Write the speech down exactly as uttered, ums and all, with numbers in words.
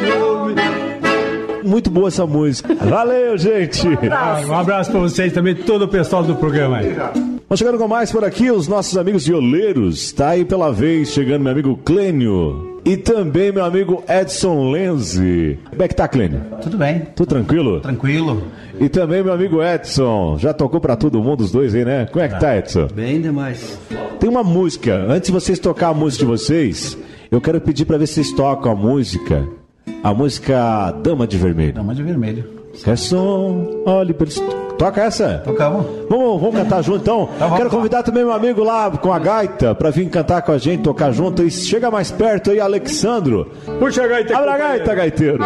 Muito boa essa música. Valeu, gente. Um abraço pra vocês também, todo o pessoal do programa aí. Vamos chegando com mais por aqui, os nossos amigos violeiros. Tá aí pela vez, chegando meu amigo Clênio. E também meu amigo Edson Lenzi. Como é que tá, Clênio? Tudo bem. Tudo tranquilo? Tranquilo. E também meu amigo Edson. Já tocou pra todo mundo os dois aí, né? Como é que tá, Edson? Bem demais. Tem uma música. Antes de vocês tocar a música de vocês, eu quero pedir pra ver se vocês tocam a música. A música Dama de Vermelho. Dama de Vermelho. Quer som, olhe pelo... Toca essa? Tocamos. Vamos, vamos cantar junto então? Tá, Quero convidar também meu amigo lá com a gaita pra vir cantar com a gente, tocar junto. E chega mais perto aí, Alexandro. Puxa a gaita. Abra a gaita, gaiteiro.